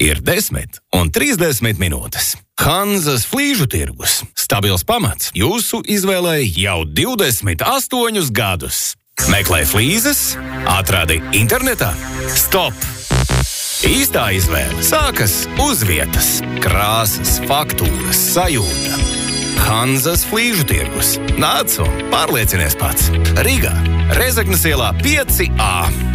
ir 10 un 30 minūtes. Hanzas flīžu tirgus. Stabils pamats jūsu izvēlei jau 28 gadus. Meklē flīzes, atradi internetā. Stop! Īstā izvēle sākas uz vietas. Krāsas, faktūras, sajūta. Hanzas flīžu tirgus. Nāc un pārliecinies pats. Rīgā, Rezeknes ielā 5A.